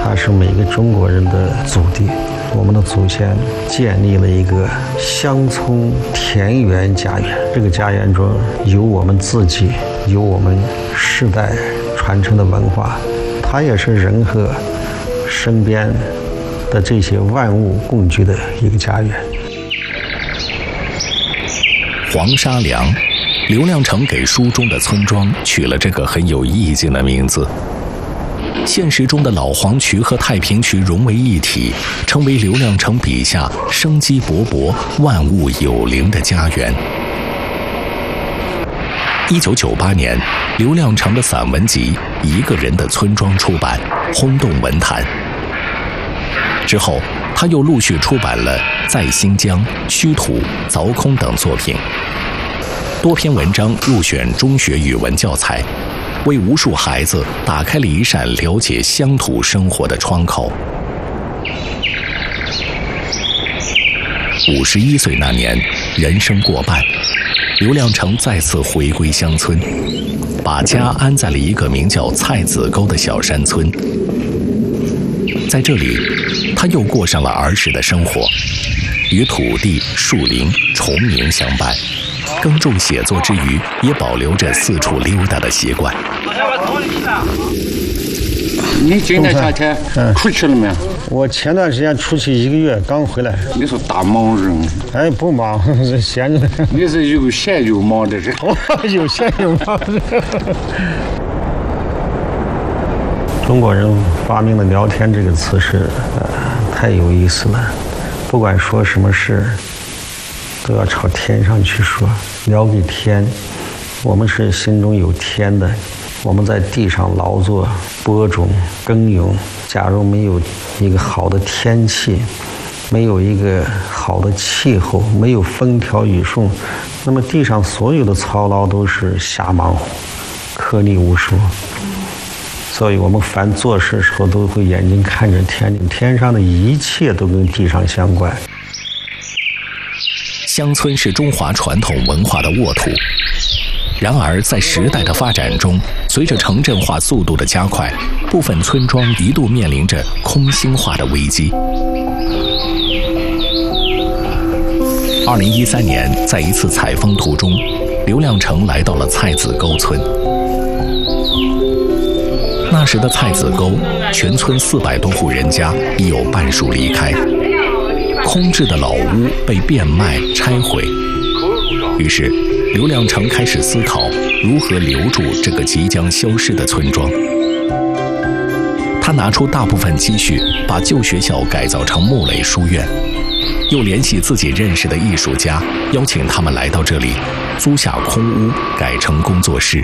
它是每个中国人的祖地。我们的祖先建立了一个乡村田园家园，这个家园中有我们自己，有我们世代传承的文化，它也是人和身边的这些万物共居的一个家园。 黄沙梁，刘亮程给书中的村庄取了这个很有意境的名字。现实中的老黄渠和太平渠融为一体，成为刘亮程笔下生机勃勃、万物有灵的家园。1998年，刘亮程的散文集《一个人的村庄》出版，轰动文坛。之后，他又陆续出版了《在新疆》《虚土》《凿空》等作品，多篇文章入选中学语文教材，为无数孩子打开了一扇了解乡土生活的窗口。51岁那年，人生过半，刘亮程再次回归乡村，把家安在了一个名叫菜子沟的小山村。在这里，他又过上了儿时的生活，与土地、树林、虫鸣相伴，耕种写作之余，也保留着四处溜达的习惯。 你今年夏天出去了没有？ 我前段时间出去1个月，刚回来。 你是大忙人。 哎，不忙，是闲着。 你是有闲有忙的人。 有闲有忙。中国人发明的聊天这个词是，太有意思了。不管说什么事，都要朝天上去说，聊给天。我们是心中有天的，我们在地上劳作、播种、耕耘。假如没有一个好的天气，没有一个好的气候，没有风调雨顺，那么地上所有的操劳都是瞎忙活，颗粒无收。所以我们凡做事的时候都会眼睛看着天，天上的一切都跟地上相关。 乡村是中华传统文化的沃土，然而在时代的发展中，随着城镇化速度的加快，部分村庄一度面临着空心化的危机。2013年，在一次采风途中，刘亮程来到了菜子沟村。那时的菜子沟，全村400多户人家已有半数离开，空置的老屋被变卖拆毁。于是，刘亮程开始思考如何留住这个即将消失的村庄。他拿出大部分积蓄，把旧学校改造成木垒书院，又联系自己认识的艺术家，邀请他们来到这里，租下空屋改成工作室。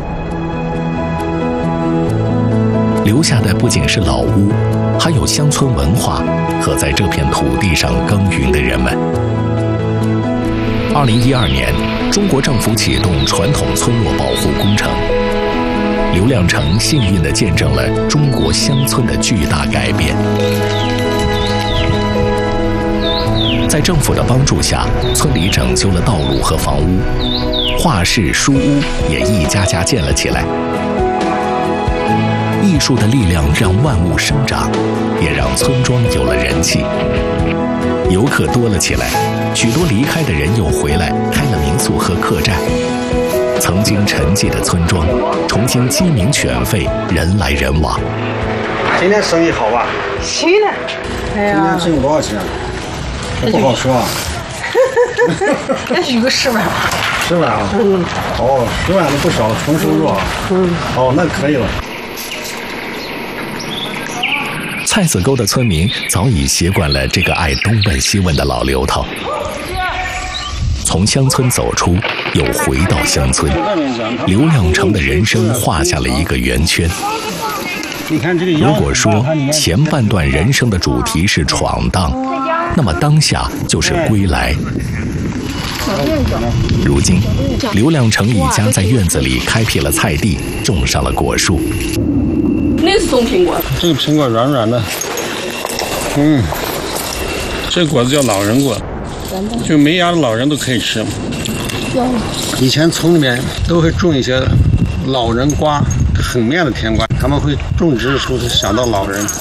留下的不仅是老屋，还有乡村文化和在这片土地上耕耘的人们。2012年，中国政府启动传统村落保护工程，刘亮程幸运地见证了中国乡村的巨大改变。在政府的帮助下，村里整修了道路和房屋，画室、书屋也一家家建了起来。艺术的力量让万物生长，也让村庄有了人气。游客多了起来，许多离开的人又回来，开了民宿和客栈。曾经沉寂的村庄，重新鸡鸣犬吠，人来人往。 今天生意好吧？ 行了。哎呀， 今天挣多少钱？不好说啊。 也许有个10万吧。 10万啊？哦，10万都不少了，纯收入啊。哦，那可以了。 菜子沟的村民早已习惯了这个爱东问西问的老刘头。从乡村走出，又回到乡村，刘亮程的人生画下了一个圆圈。如果说前半段人生的主题是闯荡，那么当下就是归来。如今，刘亮程一家在院子里开辟了菜地，种上了果树。 那是种苹果， 这个苹果软软的，这果子叫老人果，就没牙的老人都可以吃。以前村里面都会种一些老人瓜，很面的甜瓜，他们会种植的时候就想到老人。